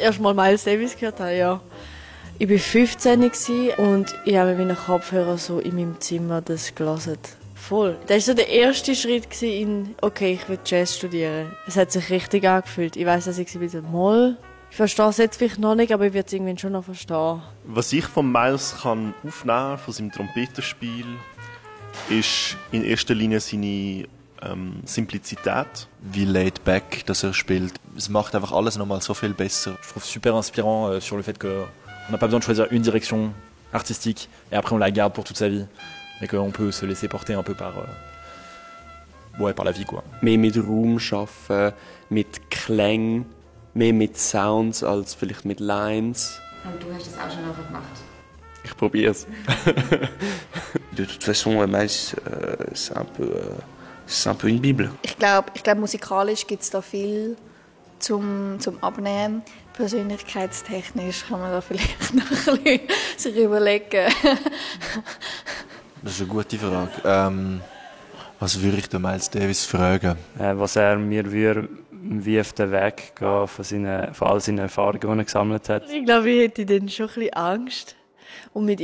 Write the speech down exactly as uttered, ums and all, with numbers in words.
erste Mal Miles Davis gehört habe, ja. Ich war fünfzehn und ich habe mit meinen Kopfhörern so in meinem Zimmer das gelesen. Voll. Das war so der erste Schritt in, okay, ich will Jazz studieren. Es hat sich richtig angefühlt. Ich weiss, dass ich wieder mal. Ich verstehe es jetzt vielleicht noch nicht, aber ich werde es irgendwann schon noch verstehen. Was ich von Miles kann aufnehmen, von seinem Trompetenspiel, ist in erster Linie seine ähm, Simplizität. Wie laid back, dass er spielt. Es macht einfach alles nochmal so viel besser. Je trouve super inspirant euh, sur le fait qu'on n'a pas besoin de choisir une direction artistique et après on la garde pour toute sa vie. Mais qu'on peut se laisser porter un peu par, euh, ouais, par la vie, quoi. Mehr mit Raum arbeiten, mit Klängen, mehr mit Sounds als vielleicht mit Lines. Und du hast das auch schon einfach gemacht? Ich probiere es. De toute façon, Miles, euh, c'est un peu, euh, c'est un peu une Bible. Ich glaube, ich glaub, musikalisch gibt es da viel zum, zum Abnehmen. Persönlichkeitstechnisch kann man da vielleicht noch ein bisschen sich überlegen. Das ist eine gute Frage. Ähm, was würde ich den Miles Davis fragen? Äh, was er mir würde, wie auf den Weg gehen von, seinen, von all seinen Erfahrungen, die er gesammelt hat. Ich glaube, ich hätte dann schon ein bisschen Angst. Und mit